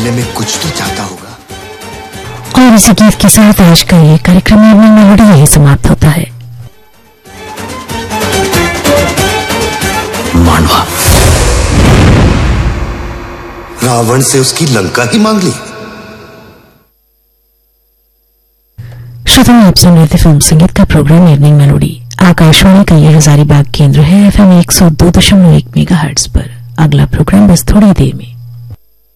बदले में कुछ तो चाहता होगा। और इसी गीत के साथ आज का ये कार्यक्रम इवनिंग मेलोडी यही समाप्त होता है। मांडवा, रावण से उसकी लंका ही मांग ली। श्रोताओं, आप सुन रहे थे फिल्म संगीत का प्रोग्राम इवनिंग मेलोडी। आकाशवाणी का ये हजारीबाग केंद्र है, FM 102.1 मेगाहर्ट्ज पर। अगला प्रोग्राम बस थोड़ी देर में।